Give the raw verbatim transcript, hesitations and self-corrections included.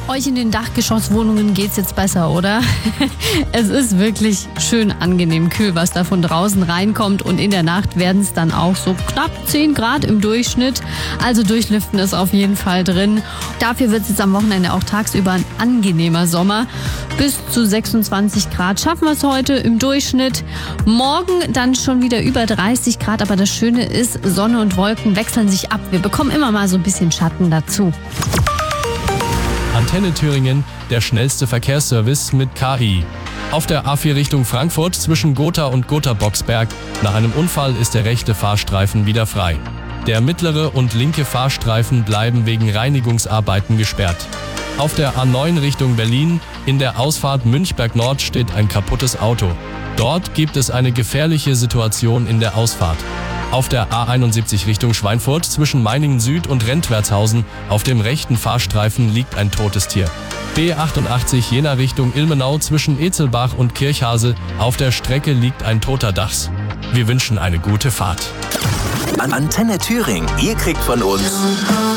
Euch in den Dachgeschosswohnungen geht's jetzt besser, oder? Es ist wirklich schön angenehm kühl, was da von draußen reinkommt, und in der Nacht werden es dann auch so knapp zehn Grad im Durchschnitt. Also durchlüften ist auf jeden Fall drin. Dafür wird es jetzt am Wochenende auch tagsüber ein angenehmer Sommer. Bis zu sechsundzwanzig Grad schaffen wir es heute im Durchschnitt. Morgen dann schon wieder über dreißig Grad, aber das Schöne ist, Sonne und Wolken wechseln sich ab. Wir bekommen immer mal so ein bisschen Schatten dazu. Antenne Thüringen, der schnellste Verkehrsservice mit K I. Auf der A vier Richtung Frankfurt zwischen Gotha und Gotha-Boxberg. Nach einem Unfall ist der rechte Fahrstreifen wieder frei. Der mittlere und linke Fahrstreifen bleiben wegen Reinigungsarbeiten gesperrt. Auf der A neun Richtung Berlin, in der Ausfahrt Münchberg Nord, steht ein kaputtes Auto. Dort gibt es eine gefährliche Situation in der Ausfahrt. Auf der A einundsiebzig Richtung Schweinfurt zwischen Meiningen Süd und Rentwertshausen auf dem rechten Fahrstreifen liegt ein totes Tier. B achtundachtzig Jena Richtung Ilmenau zwischen Etzelbach und Kirchhase, auf der Strecke liegt ein toter Dachs. Wir wünschen eine gute Fahrt. Antenne Thüringen, ihr kriegt von uns